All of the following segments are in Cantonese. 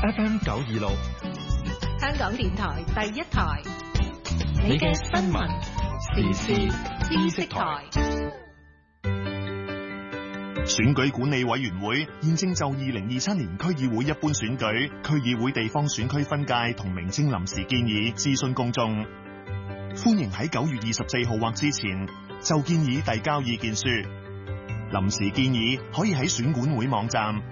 FM 926， 香港電台第一台， 你嘅新聞時事知識台。 選舉管理委員會現正就2027年區議會一般選舉、區議會地方選區分界同名稱臨時建議諮詢公眾，歡迎喺9月24號或之前就建議遞交意見書。臨時建議可以喺選管會網站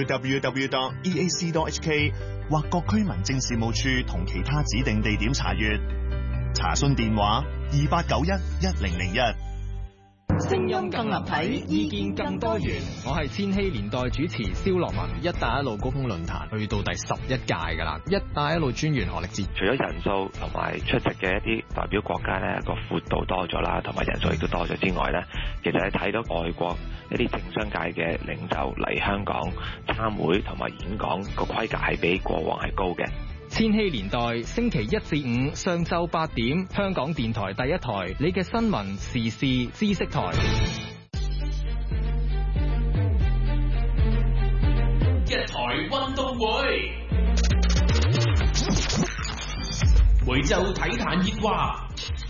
www.eac.hk 或各區民政事務處同其他指定地點查閱。查詢電話28911001。 聲音更立體，意見更多元。我係千禧年代主持蕭樂文。一帶一路高峰論壇去到第11屆㗎啦。一帶一路專員何力智， 除咗人數同埋出席嘅一啲代表國家呢個闊度多咗啦，同埋人數亦都多咗之外呢，其實你睇到外國一啲政商界嘅領袖嚟香港參會同埋演講個規格係比過往係高嘅。 千禧年代星期1至5上晝8點，香港電台第一台，你嘅新聞時事知識台。 一台運動會，每週體壇熱話。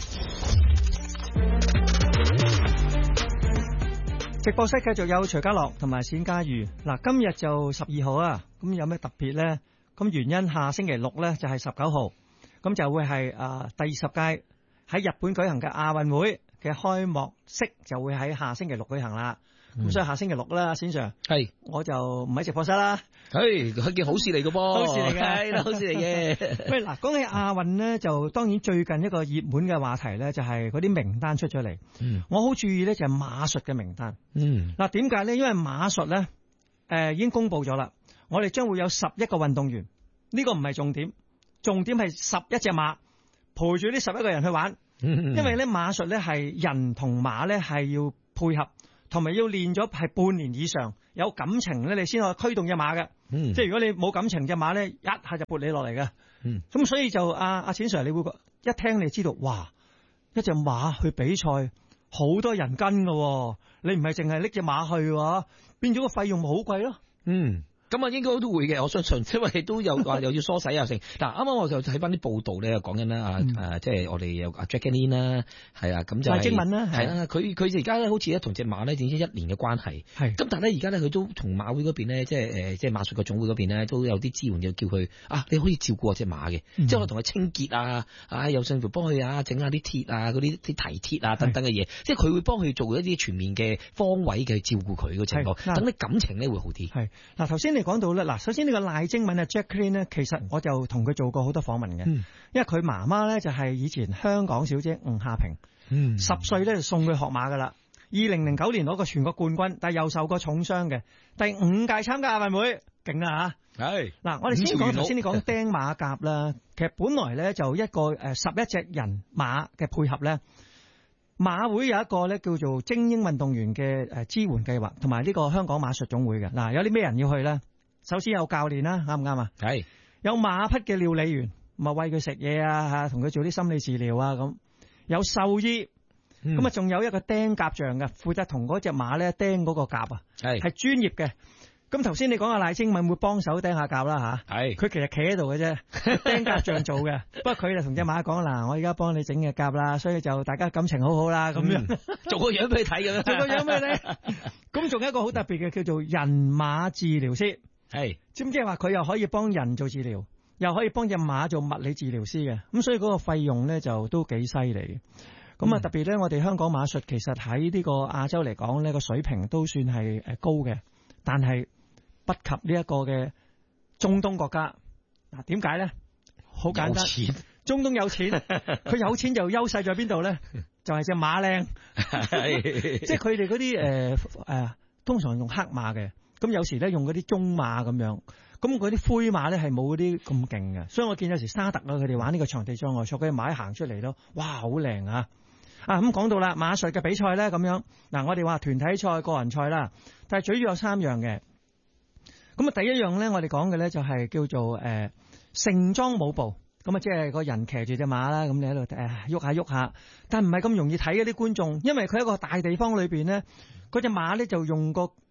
直播室繼續有徐家樂同埋冼家瑜。嗱，今日就12號啊，咁有咩特別呢？咁原因下星期六呢就係19號，咁就會係第20屆喺日本舉行嘅亞運會嘅開幕式就會喺下星期六舉行啦。咁所以下星期六啦，冼 Sir 係我就唔喺直播室啦。係件好事嚟嘅噃，好事嚟嘅，係啦，好事嚟嘅。喂，嗱，講起亞運呢，就當然最近一個熱門嘅話題呢，就係嗰啲名單出咗嚟。我好注意呢，就係馬術嘅名單。嗱，點解呢？因為馬術呢，已經公布咗啦。我哋將會有11個運動員，呢個唔係重點，重點係11隻馬陪住呢11個人去玩。因為咧馬術咧係人同馬咧係要配合，同埋要練咗係半年以上，有感情咧你先可以驅動隻馬嘅。即係如果你冇感情隻馬咧，一下就撥你落嚟嘅。咁所以就阿錢 Sir，你會一聽你知道，哇！一隻馬去比賽，好多人跟㗎，你唔係淨係拎隻馬去嘅，變咗個費用咪好貴咯。 咁啊，應該都會嘅，我相信，因為都有話又要梳洗又成。嗱，啱啱我就睇翻啲報道咧，講緊啦即係我哋有阿 Jackie Lin 啦，係啊，咁就係英文啦，係啦，佢而家咧好似咧同隻馬咧已經1年嘅關係，係。咁但係咧而家咧佢都同馬會嗰邊咧，即係馬術嘅總會嗰邊咧都有啲支援，就叫佢你可以照顧隻馬嘅，即係我同佢清潔又甚至乎幫佢整下啲鐵嗰啲蹄鐵等等嘅嘢，即係佢會幫佢做一啲全面嘅方位嘅照顧佢嘅情況，等啲感情咧會好啲。係嗱，頭先你講到咧，嗱，首先呢個賴精敏Jack Lin 咧，其實我就同佢做過好多訪問嘅，因為佢媽媽咧就係以前香港小姐吳夏萍，10歲咧就送佢學馬噶啦，2009年攞過全國冠軍，但係又受過重傷嘅，第5屆參加亞運會，勁啦嚇！係嗱，我哋先講頭先你講釘馬甲啦，其實本來咧就一個11隻人馬嘅配合咧。馬會有一個咧叫做精英運動員嘅支援計劃，同埋呢個香港馬術總會嘅。嗱，有啲咩人要去咧？首先有教練啦，啱唔啱啊？係。有馬匹嘅料理員，咪餵佢食嘢啊，同佢做啲心理治療啊咁。有獸醫，咁啊仲有一個釘甲匠嘅，負責同嗰隻馬咧釘嗰個甲啊，係專業嘅。咁頭先你講阿賴精敏會幫手釘下甲啦吓，係佢其實企喺度嘅啫，釘甲匠做嘅。不過佢就同隻馬講嗱，我而家幫你整嘅甲啦，所以就大家感情好好啦咁樣，做個樣俾你睇嘅，做個樣俾你睇。咁仲有一個好特別嘅叫做人馬治療師，係知唔知話佢又可以幫人做治療，又可以幫隻馬做物理治療師嘅。咁所以嗰個費用咧就都幾犀利。咁啊特別咧，我哋香港馬術其實喺呢個亞洲嚟講呢個水平都算係高嘅，但係不及呢一個嘅中東國家。嗱，點解咧？好簡單，中東有錢，佢有錢就優勢在邊度咧？就係隻馬靚，即係佢哋嗰啲通常用黑馬嘅，咁有時咧用嗰啲中馬咁樣，咁嗰啲灰馬咧係冇嗰啲咁勁嘅。所以我見有時沙特佢哋玩呢個場地障礙賽，佢啲馬行出嚟咯，哇，好靚啊！咁講到啦，馬術嘅比賽咧咁樣，嗱，我哋話團體賽、個人賽啦，但係主要有3樣嘅。咁啊，第一樣咧，我哋講嘅咧就係叫做盛裝舞步，咁啊，即係個人騎住隻馬啦，咁你喺度喐下喐下，但唔係咁容易睇嗰啲觀眾，因為佢喺一個大地方裏邊咧，嗰隻馬咧就用個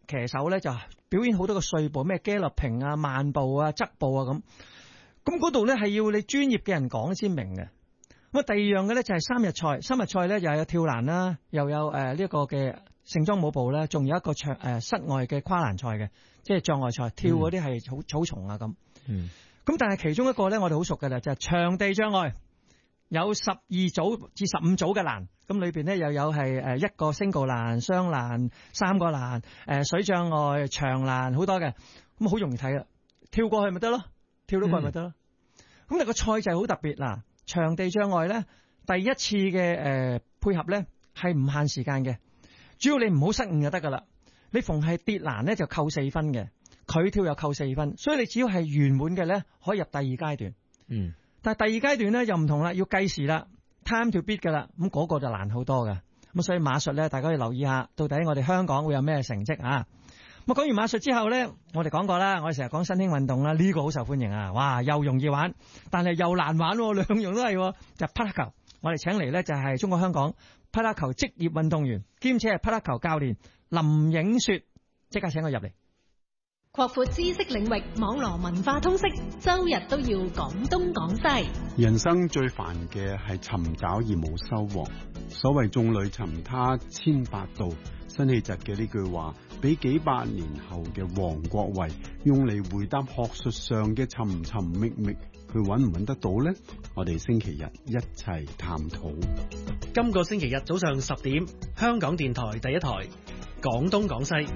騎手咧就表演好多個碎步，咩 galloping 啊、慢步啊、側步啊咁。咁嗰度咧係要你專業嘅人講先明嘅。咁啊，第二樣嘅咧就係3日賽咧又有跳欄啦，又有呢一個嘅盛裝舞步啦，仲有一個室外嘅跨欄賽嘅，即係障礙賽，跳嗰啲係草叢啊咁。咁但係其中一個咧，我哋好熟嘅啦，就係場地障礙，有12組至15組嘅欄，咁裏邊咧又有係一個 single 欄、雙欄、3個欄、水障礙、長欄好多嘅，咁好容易睇啊，跳過去咪得咯，跳到過去咪得咯。咁但係個賽制好特別嗱，場地障礙咧第一次嘅配合咧係唔限時間嘅，主要你唔好失誤就得噶啦。你逢係跌欄咧就扣4分嘅。佢跳又扣4分，所以你只要係圓滿嘅咧，可以入第二階段。但係第二階段咧又唔同啦，要計時啦 ，time to beat 噶啦，咁嗰個就難好多噶。咁所以馬術咧，大家要留意下，到底我哋香港會有咩成績啊？咁講完馬術之後咧，我哋講過啦，我哋成日講新興運動啦，呢個好受歡迎啊！哇，又容易玩，但係又難玩，兩樣都係，就係匹克球。我哋請嚟咧就係中國香港匹克球職業運動員兼且係匹克球教練林影雪，即刻請佢入嚟。 擴闊知識領域，網羅文化通識，周日都要講東講西。 人生最煩嘅係尋找而冇收穫。所謂眾裏尋他千百度，辛棄疾嘅呢句話，俾幾百年後嘅王國維用嚟回答學術上嘅尋尋覓覓，佢揾唔揾得到呢？我哋星期日一齊探討。 今個星期日早上10點，香港電台第一台，講東講西。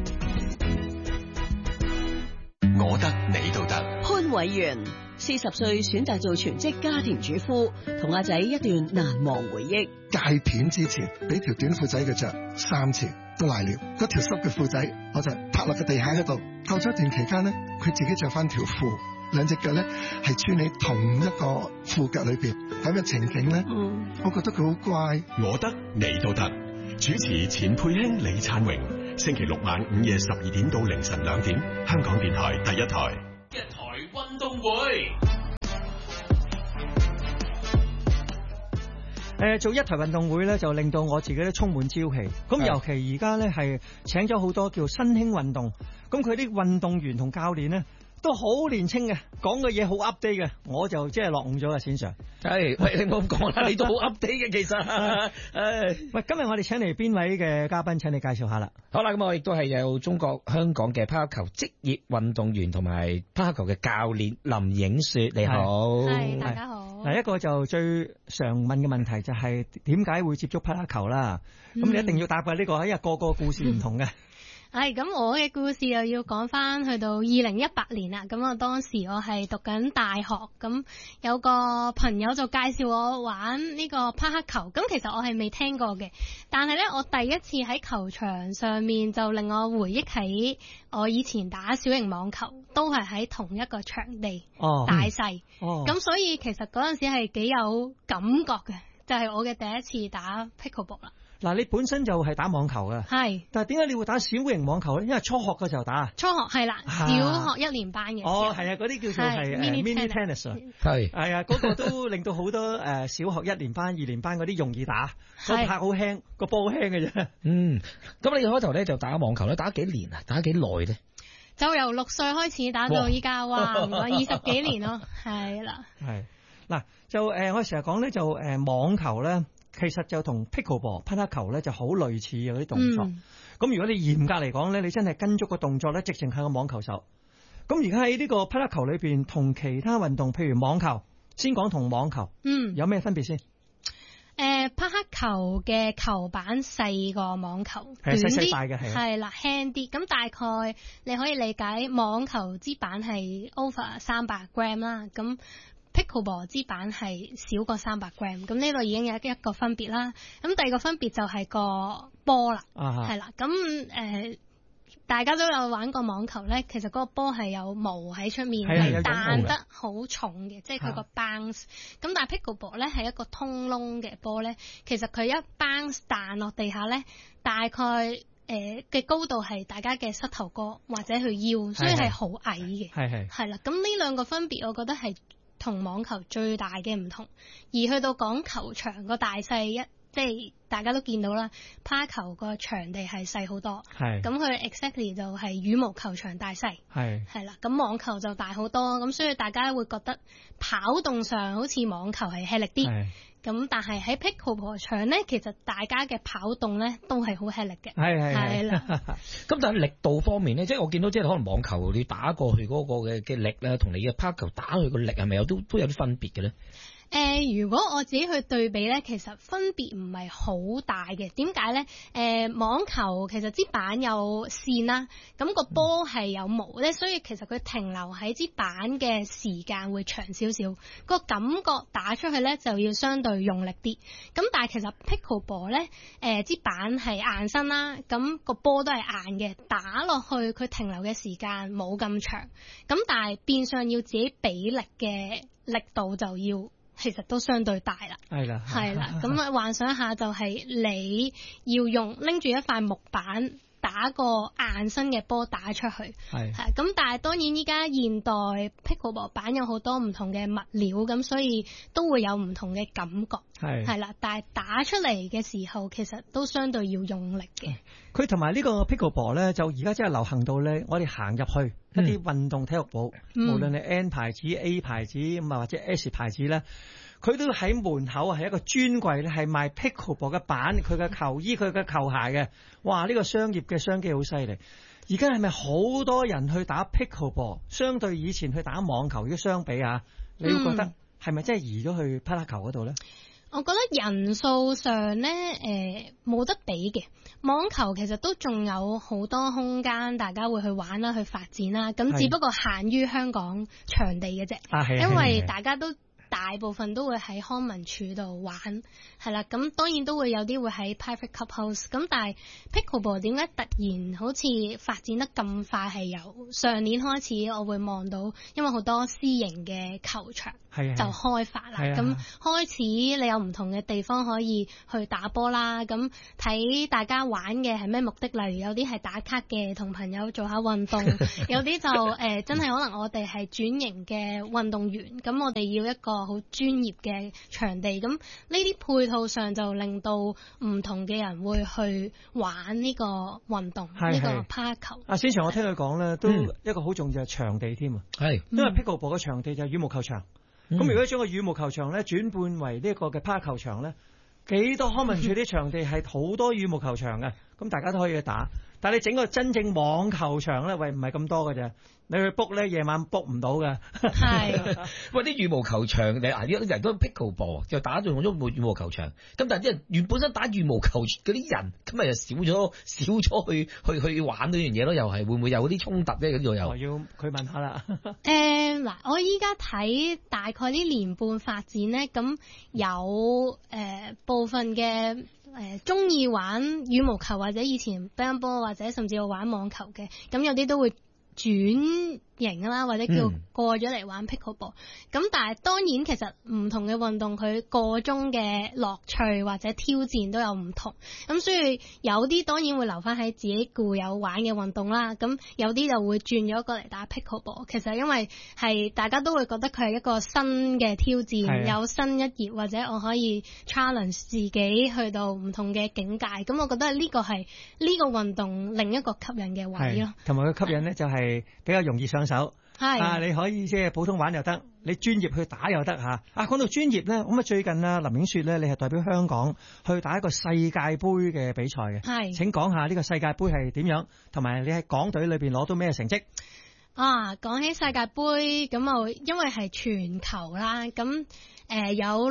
我得你都得。 潘偉源40歲選擇做全職家庭主婦，同阿仔一段難忘回憶。 戒片之前俾條短褲仔佢着3次都賴尿，嗰條濕嘅褲仔我就拍落個地下嗰度。過咗一段期間呢，佢自己着翻條褲，兩隻腳咧係穿喺同一個褲腳裏邊，咁嘅情景咧，我覺得佢好乖。 我得你都得。主持錢佩卿、李燦榮。星期六晚午夜12點到凌晨2點，香港電台第一台。 一台運動會。 做一台運動會咧，就令到我自己都充滿朝氣。咁尤其而家咧係請咗好多叫新興運動，咁佢啲運動員同教練咧都好年輕嘅，講嘅嘢好 update 嘅，我就即係落伍咗啦，先生。 喂，你唔好咁講啦，你都好 update 嘅其實。 喂，今日我哋請嚟邊位嘅嘉賓，請你介紹下啦。 好啦，咁我亦都係有中國香港嘅匹克球職業運動員同埋匹克球嘅教練林影雪，你好。 係，大家好。 嗱，一個就最常問嘅問題就係點解會接觸匹克球啦？咁你一定要答嘅呢個，因為個個故事唔同嘅。 咁我嘅故事又要講翻去到2018年啦。咁我當時我係讀緊大學，咁有個朋友就介紹我玩呢個匹克球。咁其實我係未聽過嘅，但係呢，我第一次喺球場上面就令我回憶起我以前打小型網球，都係喺同一個場地，大細。咁所以其實嗰陣時係幾有感覺嘅，就係我嘅第一次打 pickleball 啦。 嗱，你本身就係打網球嘅， 係，但係點解你會打小型網球咧？因為初學嘅時候打，初學係啦，小學1年班嘅時候，係啊，嗰啲叫做係 mini tennis，係啊，嗰個都令到好多小學1年班、2年班嗰啲容易打，個拍好輕，個波好輕嘅啫。 咁你開頭咧就打網球咧，打幾年啊？打幾耐咧？ 就由6歲開始打到依家，哇，唔該20幾年咯，係啦。 係嗱，就我成日講咧，就網球咧。其實就同 pickleball 匹克球咧就好類似嘅嗰啲動作。咁如果你嚴格嚟講咧，你真係跟足個動作咧，直情係個網球手。咁而家喺呢個匹克球裏邊，同其他運動，譬如網球，先講同網球，有咩分別先？ 匹克球嘅球板細過網球， 短啲， 係啦，輕啲。咁大概你可以理解網球支板係 over 300 gram 啦，咁。Pickleball 支板係少過300 gram， 咁呢度已經有一個分別啦。咁第二個分別就係個波啦，係啦。咁大家都有玩過網球咧，其實嗰個波係有毛喺出面，係彈得好重嘅，即係佢個 bounce。咁但係 Pickleball 咧係一個通窿嘅波咧，其實佢一 bounce 彈落地下咧，大概嘅高度係大家嘅膝頭哥或者佢腰，所以係好矮嘅。係啦。咁呢兩個分別，我覺得係同網球最大嘅唔同，而去到講球場個大細即係大家都見到啦，趴球個場地係細好多，咁佢 exactly 就係羽毛球場大細，係啦，咁網球就大好多，咁所以大家會覺得跑動上好似網球係吃力啲。咁但係喺 Pickleball 場咧，其實大家嘅跑動咧都係好吃力嘅，係啦。 咁但係力度方面咧，即係我見到即係可能網球你打過去嗰個嘅力咧，同你嘅拍球打去個力係咪都有啲分別嘅咧？ 如果我自己去對比咧，其實分別唔係好大嘅。點解咧？網球其實支板有線啦，咁個波係有毛咧，所以其實佢停留喺支板嘅時間會長少少，個感覺打出去咧就要相對用力啲。咁但係其實 Pickleball 咧，支板係硬身啦，咁個波都係硬嘅，打落去佢停留嘅時間冇咁長，咁但係變相要自己比力嘅力度就要。其實都相對大啦，係啦，咁啊幻想下就係你要拎住一塊木板打個硬身嘅波打出去，咁但係當然依家現代 Pickleball 板有好多唔同嘅物料，咁所以都會有唔同嘅感覺，係啦，但係打出嚟嘅時候其實都相對要用力嘅。 佢同埋呢個 Pickleball 咧，就而家真係流行到咧，我哋行入去一啲運動體育鋪，無論係 N 牌子、A 牌子咁啊，或者 S 牌子咧，佢都喺門口係一個專櫃咧，係賣 Pickleball 嘅板、佢嘅球衣、佢嘅球鞋嘅。哇！呢個商業嘅商機好犀利。而家係咪好多人去打 Pickleball？相對以前去打網球嘅相比啊，你會覺得係咪真係移咗去匹克球嗰度咧？ 我覺得人數上咧，冇得比嘅。網球其實都仲有好多空間，大家會去玩啦，去發展啦。咁只不過限於香港場地嘅啫，因為大家都大部分都會喺康文署度玩，係啦。咁當然都會有啲會喺 private clubhouse。咁但係 Pickleball 點解突然好似發展得咁快？係由上年開始，我會望到，因為好多私營嘅球場。就開發啦，咁開始你有唔同嘅地方可以去打波啦，咁睇大家玩嘅係咩目的，例如有啲係打卡嘅，同朋友做下運動，有啲就真係可能我哋係轉型嘅運動員，咁我哋要一個好專業嘅場地，咁呢啲配套上就令到唔同嘅人會去玩呢個運動，呢個趴球。先前我聽佢講咧，都一個好重要嘅場地添啊，因為 Pickleball 嘅場地就係羽毛球場。咁如果將個羽毛球場咧轉換為呢一個嘅趴球場咧，幾多康文署啲場地係好多羽毛球場嘅，咁大家都可以去打。但係你整個真正網球場咧，喂唔係咁多嘅啫。你去 book 咧，夜晚 book 唔到嘅。 係，喂啲羽毛球場，你啲人都 Pickleball 就打中咗羽毛球場。咁但係啲人原本身打羽毛球嗰啲人，咁咪又少咗去玩呢樣嘢咯？又係會唔會有啲衝突咧？咁又要佢問下啦。 嗱，我依家睇大概呢年半發展咧，咁有部分嘅中意玩羽毛球或者以前乒乓波或者甚至我玩網球嘅，咁有啲都會轉型啦，或者叫過咗嚟玩 Pickleball。咁但係當然其實唔同嘅運動佢個中嘅樂趣或者挑戰都有唔同，咁所以有啲當然會留翻喺自己固有玩嘅運動啦，咁有啲就會轉咗過嚟打 Pickleball。其實因為係大家都會覺得佢係一個新嘅挑戰，有新一頁，或者我可以 challenge 自己去到唔同嘅境界，咁我覺得呢個係呢個運動另一個吸引嘅位咯。 同埋佢吸引呢就係比較容易上手，你可以即係普通玩又得，你專業去打又得嚇。講到專業咧，咁啊最近林影雪咧，你係代表香港去打一個世界盃嘅比賽嘅，請講下呢個世界盃係點樣，同埋你喺港隊裏邊攞到咩成績？ 講起世界盃咁啊，因為係全球啦，咁有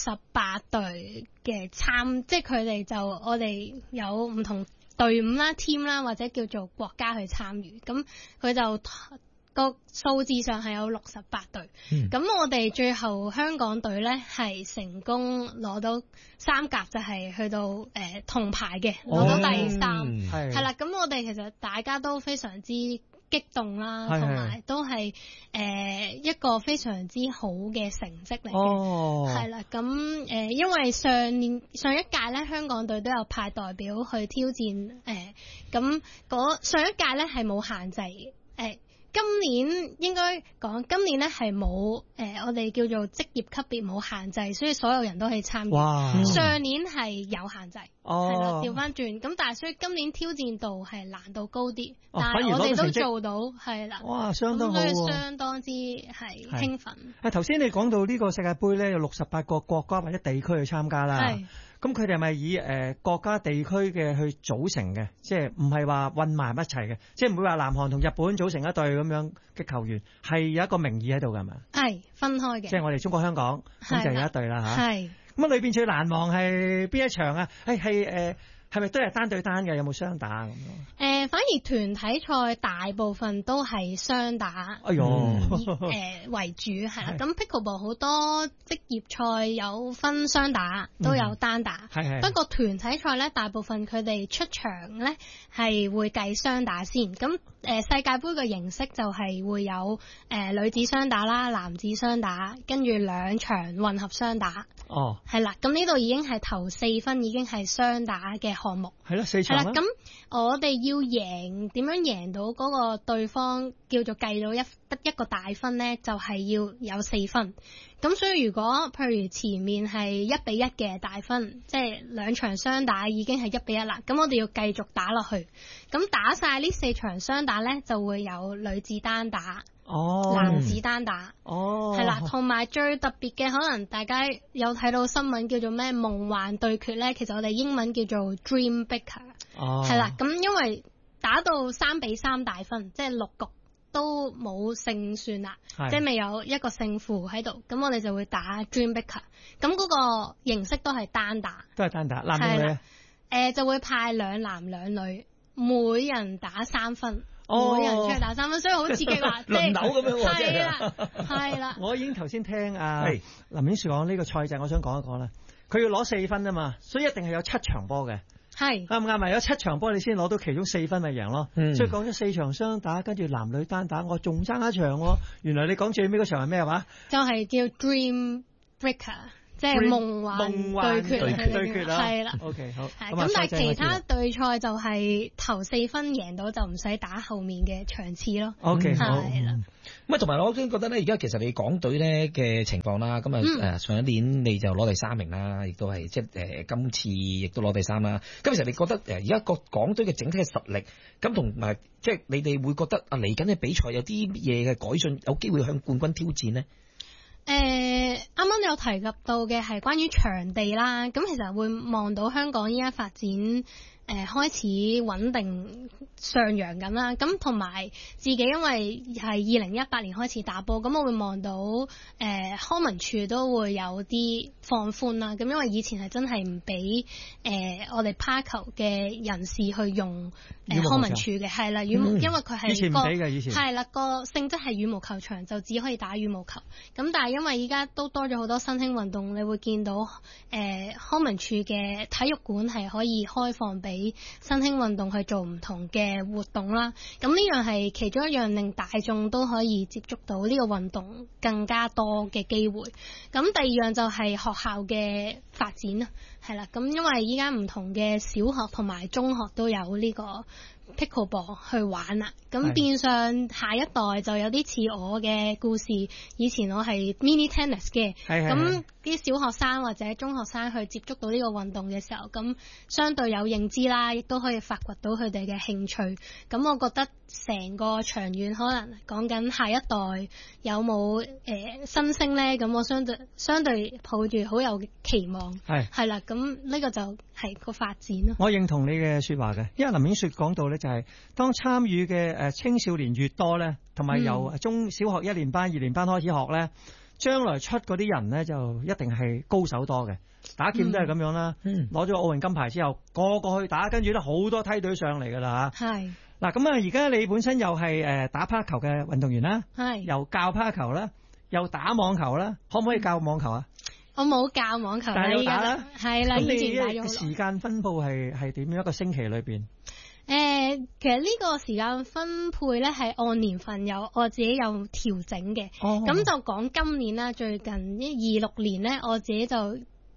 68隊嘅即係佢哋就我哋有唔同隊伍啦、team 啦，或者叫做國家去參與，咁佢就個數字上係有68隊。咁我哋最後香港隊呢係成功攞到3甲，就係去到銅牌嘅，攞到第3。係啦，咁我哋其實大家都非常之激動啦，同埋都係一個非常之好嘅成績嚟嘅。係啦，咁因為上一屆咧，香港隊都有派代表去挑戰，咁上一屆咧係冇限制嘅。 今年應該講，今年咧係冇我哋叫做職業級別冇限制，所以所有人都可以參與。 哇！ 上年係有限制，係啦，調翻轉。咁但係所以今年挑戰度係難度高啲，但係我哋都做到，係啦。 哇！相當好喎， 所以相當之係興奮。 頭先你講到呢個世界盃咧，有68個國家或者地區去參加啦。係。咁佢哋係咪以國家地區嘅去組成嘅？即係唔係話混埋一齊嘅？即係唔會話南韓同日本組成一隊咁樣嘅球員，係有一個名義喺度㗎嘛？ 係分開嘅。即係我哋中國香港咁就有一隊啦嚇。係。咁啊，裏邊最難忘係邊一場啊？係咪都係單對單嘅？有冇雙打咁樣？ 反而團體賽大部分都係雙打， 哎呦為主係啦。咁 Pickleball 好多職業賽有分雙打，都有單打。不過團體賽咧，大部分佢哋出場咧係會計雙打先。咁世界盃嘅形式就係會有女子雙打啦、男子雙打，跟住2場混合雙打。哦，係啦。咁呢度已經係頭4分已經係雙打嘅項目。 係咯，4場啦。 咁我哋要贏，點樣贏到嗰個對方叫做計到一個大分呢？就係要有4分。咁所以如果譬如前面係1-1嘅大分，即係2場雙打已經係1-1啦。咁我哋要繼續打落去。咁打晒呢4場雙打呢，就會有女子單打。男子單打，係啦，同埋最特別嘅，可能大家有睇到新聞叫做咩夢幻對決呢？其實我哋英文叫做 Dream Breaker，係啦，咁因為打到3-3大分，即係6局都冇勝算啦，即係未有一個勝負喺度，咁我哋就會打 Dream Breaker，咁嗰個形式都係單打， 都係單打，男定女？ 就會派2男2女，每人打3分。每人出去打3分，所以好刺激話， 輪流咁樣喎， 係啦，係啦。 我已經頭先聽林英樹講呢個賽制，我想講一講啦。佢要攞4分啊嘛，所以一定係有7場波嘅。係啱唔啱？有7場波你先攞到其中4分咪贏咯。所以講咗4場雙打，跟住男女單打，我仲爭一場喎。原來你講最尾嗰場係咩話？ 就係叫 Dream Breaker。即係夢幻對決啦，係啦。 OK 好。 咁但係其他對賽就係頭4分贏到就唔使打後面嘅場次咯。 OK 好。 係啦。 咁啊，同埋我先覺得咧，而家其實你港隊咧嘅情況啦，咁啊上一年你就攞第3名啦，亦都係即係今次亦都攞第3啦。咁其實你覺得而家個港隊嘅整體嘅實力，咁同埋即係你哋會覺得嚟緊嘅比賽有啲嘢嘅改進，有機會向冠軍挑戰呢？ 啱啱有提及到嘅係關於場地啦，咁其實會望到香港依家發展開始穩定上揚緊啦，咁同埋自己因為係2018年開始打波，咁我會望到康文署都會有啲放寬啦，咁因為以前係真係唔俾我哋趴球嘅人士去用康文署嘅，係啦，因為佢係以前唔俾嘅，以前係啦，個性質係羽毛球場，就只可以打羽毛球，咁但係因為依家都多咗好多新興運動，你會見到康文署嘅體育館係可以開放俾新興運動去做唔同嘅活動啦，咁呢樣係其中一樣令大眾都可以接觸到呢個運動更加多嘅機會。咁第二樣就係學校嘅發展啦，係啦，咁因為依家唔同嘅小學同埋中學都有呢個 Pickleball 去玩啦，咁變相下一代就有啲似我嘅故事。以前我係 mini tennis 嘅，咁啲小學生或者中學生去接觸到呢個運動嘅時候，咁相對有認知啦，亦都可以發掘到佢哋嘅興趣。咁我覺得成個長遠可能講緊下一代有冇新星呢？咁我相對抱住好有期望，係啦。咁呢個就係個發展咯。 我認同你嘅說話嘅，因為林永雪講到呢，就係當參與嘅青少年越多呢，同埋由小學1年班、2年班開始學呢，將來出嗰啲人呢，就一定係高手多嘅。打劍都係咁樣啦，攞咗奧運金牌之後，個個去打，跟住咧好多梯隊上嚟噶啦吓。係嗱，咁啊，而家你本身又係打趴球嘅運動員啦，又教趴球啦，又打網球啦，可唔可以教網球啊？ 我冇教網球， 但係有打啦， 係啦，以前打咗好耐。 時間分布係點樣？一個星期裏邊？ 其實呢個時間分配咧係按年份我自己有調整嘅。咁就講今年啦，最近26年咧，我自己就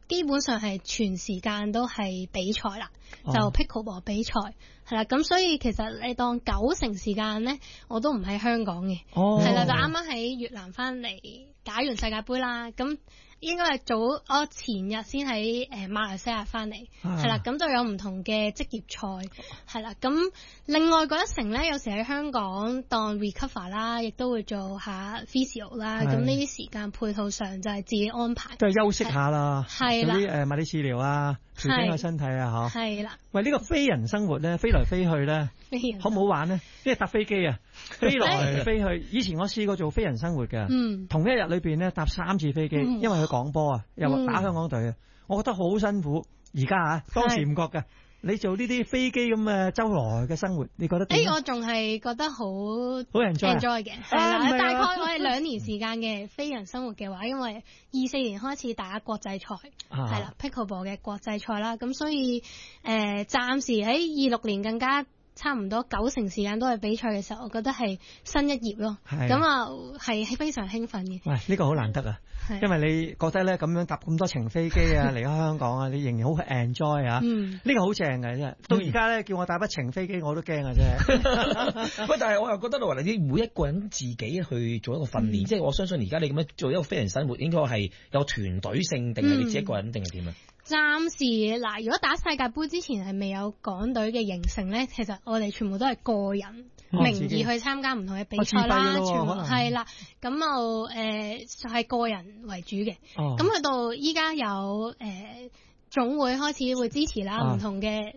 基本上係全時間都係比賽啦，就 pickleball 比賽係啦，咁所以其實你當90%時間咧，我都唔喺香港嘅，係啦，就啱啱喺越南翻嚟打完世界盃啦，咁應該係我前日先喺馬來西亞翻嚟，係啦，咁就有唔同嘅職業賽，係啦，咁另外嗰一成咧，有時喺香港當 recover 啦，亦都會做下 physio 啦，咁呢啲時間配套上就係自己安排， 都係休息下啦， 係啦， 啲物理治療啊，調整下身體啊，嚇，係啦。喂，呢個飛人生活咧，飛來飛去咧，好唔好玩咧？即係搭飛機啊，飛來飛去。以前我試過做飛人生活嘅，同一日裏邊咧搭3次飛機，因為佢講波啊，又打香港隊啊，我覺得好辛苦。而家啊，當時唔覺㗎。你做呢啲飛機咁嘅周來嘅生活，你覺得點？ 我仲係覺得好 enjoy 嘅，係啦。大概我係2年時間嘅飛人生活嘅話，因為24年開始打國際賽，係啦 pickleball 嘅國際賽啦，咁所以暫時喺26年更加差唔多90%時間都係比賽嘅時候，我覺得係新一頁咯。咁啊係非常興奮嘅。喂， 呢個好難得啊！因為你覺得咧咁樣搭咁多程飛機啊，離開香港啊，你仍然好 enjoy 啊！呢個好正嘅真係。到而家咧叫我搭一程飛機我都驚啊！真係。喂，但係我又覺得話你每一個人自己去做一個訓練，即係我相信而家你咁樣做一個飛人生活，應該係有團隊性定係你自己一個人定係點啊？ 暫時嗱，如果打世界盃之前係未有港隊嘅形成咧，其實我哋全部都係個人名義去參加唔同嘅比賽啦，全部係啦，咁就就係個人為主嘅。咁去到依家有總會開始會支持啦，唔同嘅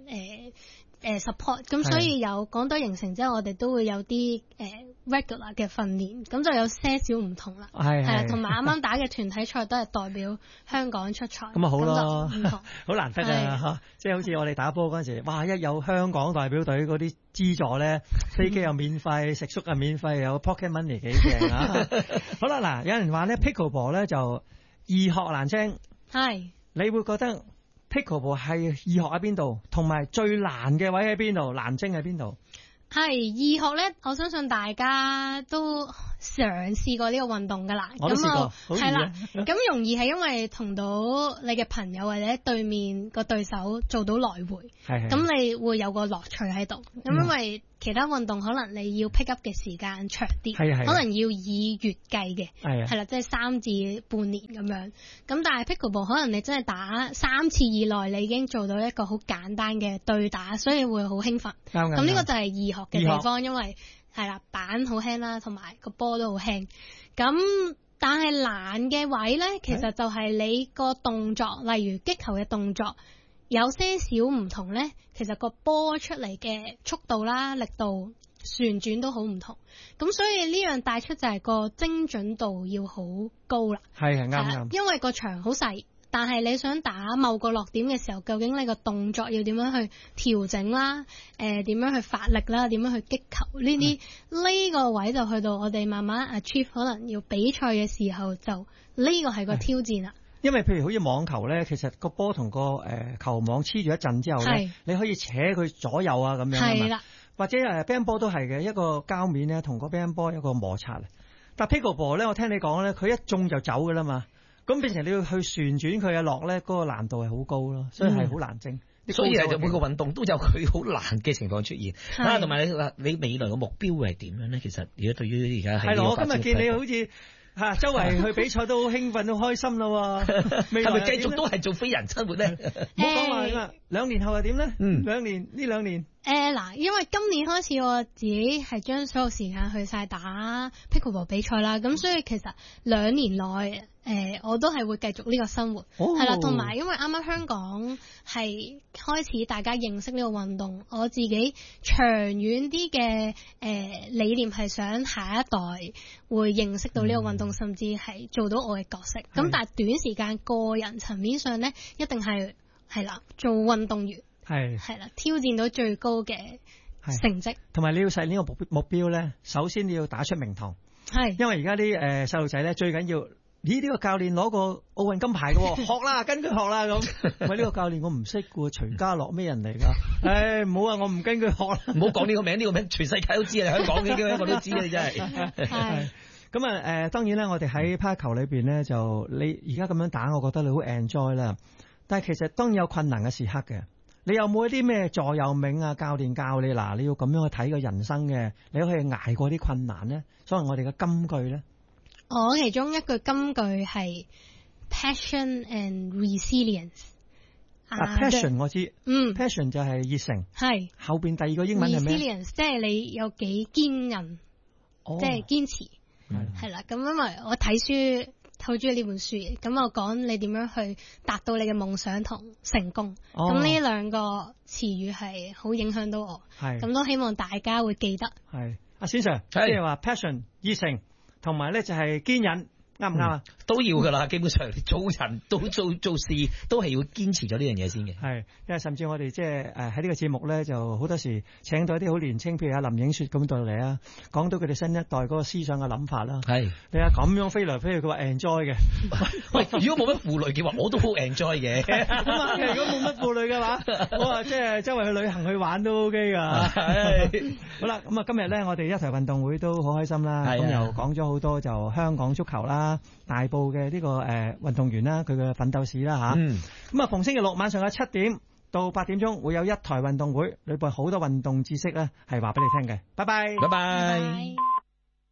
support， 咁所以有港隊形成之後，我哋都會有啲regular 嘅訓練，咁就有些少唔同啦。係啦，同埋啱啱打嘅團體賽都係代表香港出賽，咁啊好咯，好難得啊！即係好似我哋打波嗰陣時，哇！一有香港代表隊嗰啲資助咧，飛機又免費，食宿又免費，有 pocket money 幾正啊！好啦，嗱，有人話咧 pickleball 咧就易學難精，係你會覺得？Pickleball 係易學喺邊度，同埋最難嘅位喺邊度，難精喺邊度？係易學咧，我相信大家都嘗試過呢個運動噶啦。我都試過，係啦。咁容易係因為同到你嘅朋友或者對面個對手做到來回，咁你會有個樂趣喺度。咁因為其他運動可能你要 pick up 嘅時間長啲，可能要以月計嘅，係啦，即係3至半年咁樣。咁但係 pickleball 可能你真係打3次以內，你已經做到一個好簡單嘅對打，所以會好興奮。咁呢個就係易學嘅地方，因為係啦，板好輕啦，同埋個波都好輕。咁但係難嘅位咧，其實就係你個動作，例如擊球嘅動作。有些少唔同咧，其實個波出嚟嘅速度啦、力度、旋轉都好唔同，咁所以呢樣帶出就係個精準度要好高啦。係啱，因為個場好細，但係你想打某個落點嘅時候，究竟你個動作要點樣去調整啦？點樣去發力啦？點樣去擊球？呢個位就去到我哋慢慢 achieve， 可能要比賽嘅時候就呢個係個挑戰啦。因為譬如好似網球咧，其實個波同個球網黐住一陣之後咧，你可以扯佢左右啊咁樣係嘛，或者乒乓波都係嘅，一個膠面咧同個乒乓波一個摩擦。但 pickleball 咧，我聽你講咧，佢一中就走噶啦嘛，咁變成你要去旋轉佢嘅落咧，嗰個難度係好高咯，所以係好難精。所以係每個運動都有佢好難嘅情況出現。同埋你未來嘅目標會係點樣咧？其實如果對於而家係我今日見你好似。周圍去比賽都好興奮，好開心咯。係咪繼續都係做飛人生活咧？唔好講話點啊！2年後係點咧？呢2年。嗱，因為今年開始我自己係將所有時間去晒打 pickleball 比賽啦，咁所以其實2年內我都係會繼續呢個生活，係啦，同埋因為啱啱香港係開始大家認識呢個運動，我自己長遠啲嘅理念係想下一代會認識到呢個運動，甚至係做到我嘅角色。咁但係短時間個人層面上咧，一定係啦，做運動員。係啦，挑戰到最高嘅成績，同埋你要實現呢個目標咧，首先你要打出名堂。係，因為而家啲細路仔咧最緊要，呢個教練攞個奧運金牌嘅，學啦，跟佢學啦咁。喂，呢個教練我唔識嘅，徐家樂咩人嚟㗎？唔好啊，我唔跟佢學啦。唔好講呢個名，呢個名全世界都知啊，香港呢個我都知啊，真係。係。 咁啊當然咧，我哋喺拍球裏邊咧，就你而家咁樣打，我覺得你好 enjoy 啦。但係其實當然有困難嘅時刻嘅，你有冇一啲咩座右銘啊？教練教你嗱，你要咁樣去睇個人生嘅，你可以捱過啲困難咧。所以我哋嘅金句咧， 我其中一句金句係 passion and resilience。 passion 我知，passion 就係熱誠， 係後邊第二個英文係咩 ？resilience 即係你有幾堅韌，即係堅持，係啦。咁因為我睇書好中意呢本書，咁我講你點樣去達到你嘅夢想同成功。咁呢兩個詞語係好影響到我，咁都希望大家會記得。 係阿先生，即係話 passion 熱誠，同埋咧就係堅忍。啱唔啱啊？ 都要噶啦，基本上你做人都做事都係要堅持咗呢樣嘢先嘅。 係，因為甚至我哋即係喺呢個節目咧，就好多時請到一啲好年青，譬如阿林影雪咁到嚟啊，講到佢哋新一代嗰個思想嘅諗法啦。係，你話咁樣飛來飛去，佢話 enjoy 嘅。 喂，如果冇乜負累嘅話，我都好 enjoy 嘅。 咁啊，如果冇乜負累嘅話，我話即係周圍去旅行去玩都 OK 㗎。好啦，咁啊今日咧，我哋一齊運動會都好開心啦。咁又講咗好多就香港足球啦。大埔嘅呢個運動員啦，佢嘅奮鬥史啦吓。咁啊，逢星期六晚上嘅7點到8點鐘會有一台運動會，裏邊好多運動知識咧係話俾你聽嘅。拜拜， 拜拜。